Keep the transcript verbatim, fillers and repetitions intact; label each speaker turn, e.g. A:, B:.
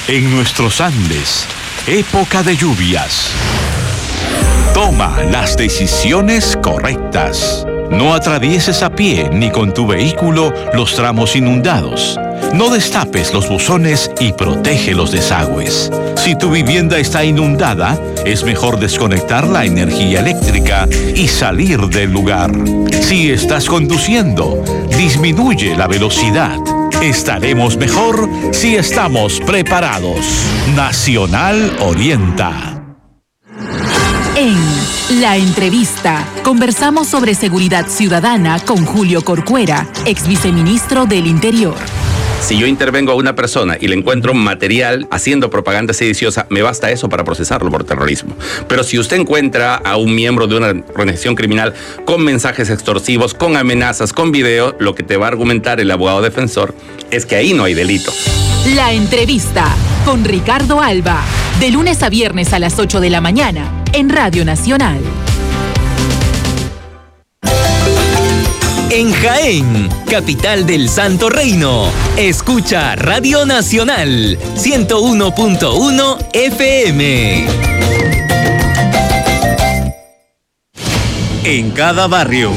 A: En nuestros Andes, época de lluvias. Toma las decisiones correctas. No atravieses a pie ni con tu vehículo los tramos inundados. No destapes los buzones y protege los desagües. Si tu vivienda está inundada, es mejor desconectar la energía eléctrica y salir del lugar. Si estás conduciendo, disminuye la velocidad. Estaremos mejor si estamos preparados. Nacional orienta.
B: En La Entrevista, conversamos sobre seguridad ciudadana con Julio Corcuera, ex viceministro del Interior.
C: Si yo intervengo a una persona y le encuentro material haciendo propaganda sediciosa, me basta eso para procesarlo por terrorismo. Pero si usted encuentra a un miembro de una organización criminal con mensajes extorsivos, con amenazas, con video, lo que te va a argumentar el abogado defensor es que ahí no hay delito.
B: La Entrevista con Ricardo Alba, de lunes a viernes a las ocho de la mañana en Radio Nacional.
D: En Jaén, capital del Santo Reino, escucha Radio Nacional ciento uno punto uno F M. En cada barrio